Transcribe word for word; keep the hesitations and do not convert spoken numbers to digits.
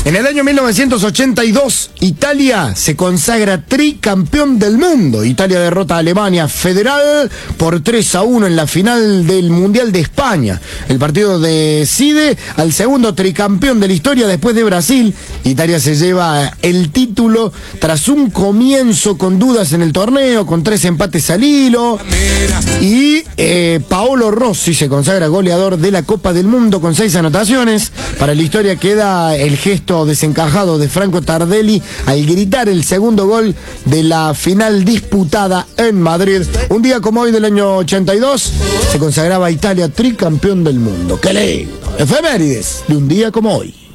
En el año mil novecientos ochenta y dos, Italia se consagra tricampeón del mundo. Italia derrota a Alemania Federal por tres a uno en la final del Mundial de España. El partido decide al segundo tricampeón de la historia después de Brasil. Italia se lleva el título tras un comienzo con dudas en el torneo, con tres empates al hilo. Y eh, Paolo Rossi se consagra goleador de la Copa del Mundo con seis anotaciones. Para la historia queda el gesto desencajado de Franco Tardelli al gritar el segundo gol de la final disputada en Madrid. Un día como hoy del año ochenta y dos se consagraba Italia tricampeón del mundo. ¡Qué lindo! Efemérides de un día como hoy.